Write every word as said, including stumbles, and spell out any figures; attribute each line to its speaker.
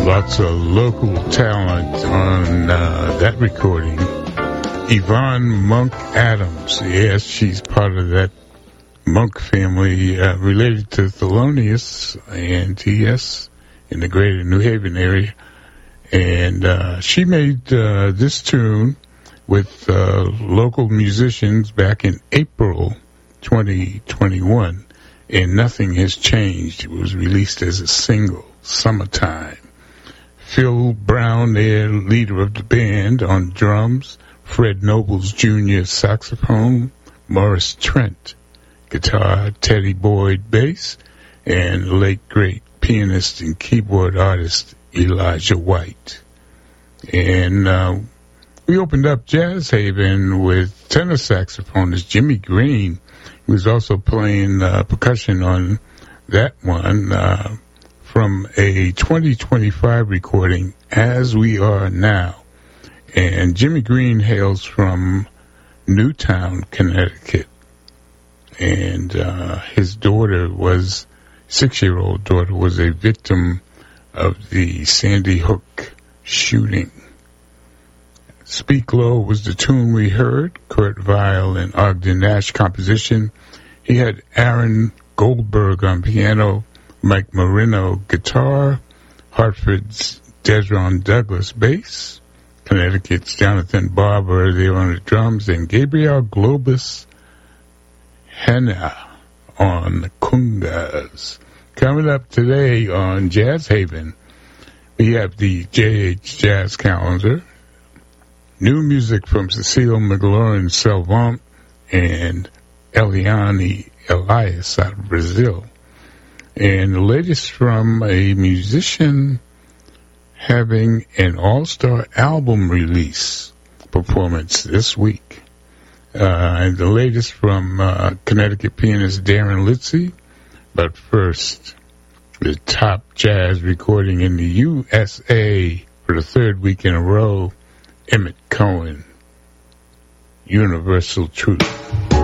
Speaker 1: Lots of local talent on uh, that recording. Yvonne Monk Adams. Yes, she's part of that Monk family, uh, related to Thelonious and T S in the greater New Haven area. And uh, she made uh, this tune with uh, local musicians back in April twenty twenty-one. And nothing has changed. It was released as a single, Summertime. Phil Brown, their leader of the band, on drums. Fred Nobles Junior saxophone. Morris Trent guitar. Teddy Boyd bass. And the late great pianist and keyboard artist Elijah White. And uh, we opened up Jazz Haven with tenor saxophonist Jimmy Green, who was also playing uh, percussion on that one. Uh, from a twenty twenty-five recording, As We Are Now. And Jimmy Green hails from Newtown, Connecticut. And uh, his daughter was, six-year-old daughter, was a victim of the Sandy Hook shooting. Speak Low was the tune we heard. Kurt Weill and Ogden Nash composition. He had Aaron Goldberg on piano, Mike Marino guitar, Hartford's Desron Douglas bass, Connecticut's Jonathan Barber there on the drums, and Gabriel Globus Henna on the congas. Coming up today on Jazz Haven, we have the J H Jazz Calendar, new music from Cecile McLaurin Salvant and Eliane Elias out of Brazil. And the latest from a musician having an all-star album release performance this week. Uh, and the latest from uh, Connecticut pianist Darren Litzy. But first, the top jazz recording in the U S A for the third week in a row, Emmett Cohen, Universal Truth.